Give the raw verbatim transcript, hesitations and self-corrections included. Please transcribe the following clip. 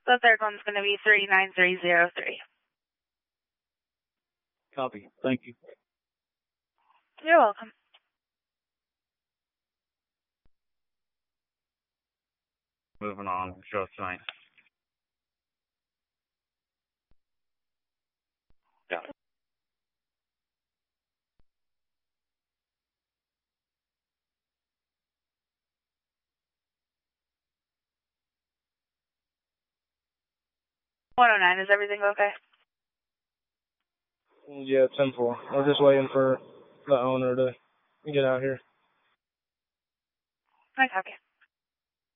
The third one's going to be three nine three zero three. Copy. Thank you. You're welcome. Moving on. Show tonight. Got it. one oh nine, is everything okay? Yeah, ten four. We're just waiting for the owner to get out here. I copy.